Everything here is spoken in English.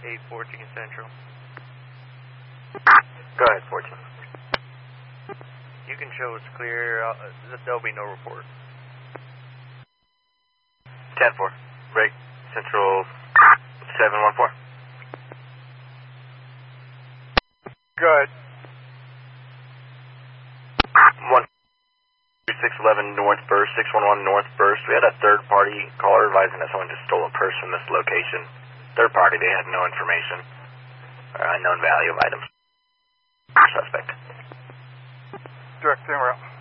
814 Central. Go ahead, 14. You can show it's clear. There'll be no report. 10-4. Break. Central 714. Good. 611 North Burst, 611 North Burst. We had a third-party caller advising that someone just stole a purse from this location. Third party, they had no information or unknown value of items. Suspect. Direct in route.